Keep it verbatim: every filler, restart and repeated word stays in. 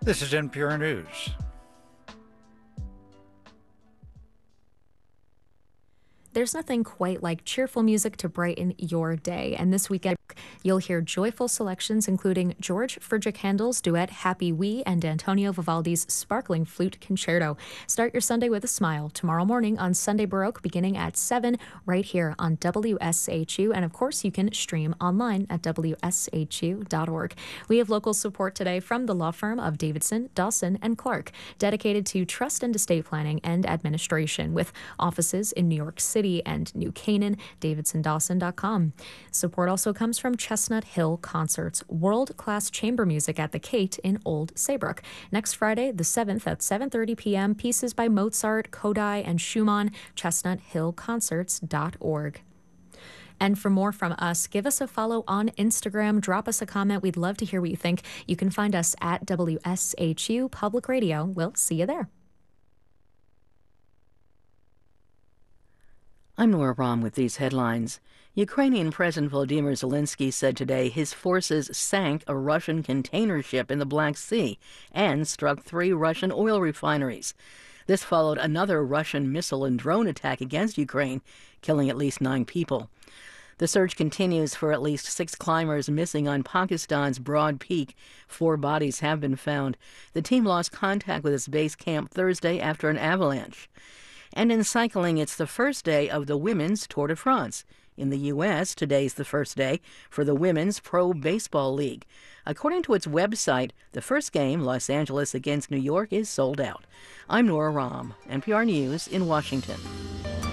This is N P R News. There's nothing quite like cheerful music to brighten your day. And this weekend, you'll hear joyful selections including George Frideric Handel's duet Happy Wee and Antonio Vivaldi's sparkling flute concerto. Start your Sunday with a smile tomorrow morning on Sunday Baroque beginning at seven right here on W S H U. And of course, you can stream online at W S H U dot org. We have local support today from the law firm of Davidson, Dawson, and Clark, dedicated to trust and estate planning and administration with offices in New York City and New Canaan, davidson dawson dot com. Support also comes from Chestnut Hill Concerts, world-class chamber music at the Kate in Old Saybrook. Next Friday, the seventh at seven thirty p.m., pieces by Mozart, Kodai, and Schumann, chestnut hill concerts dot org. And for more from us, give us a follow on Instagram. Drop us a comment. We'd love to hear what you think. You can find us at W S H U Public Radio. We'll see you there. I'm Nora Rahm with these headlines. Ukrainian President Volodymyr Zelensky said today his forces sank a Russian container ship in the Black Sea and struck three Russian oil refineries. This followed another Russian missile and drone attack against Ukraine, killing at least nine people. The search continues for at least six climbers missing on Pakistan's Broad Peak. Four bodies have been found. The team lost contact with its base camp Thursday after an avalanche. And in cycling, it's the first day of the Women's Tour de France. In the U S, today's the first day for the Women's Pro Baseball League. According to its website, the first game, Los Angeles against New York, is sold out. I'm Nora Rahm, N P R News in Washington.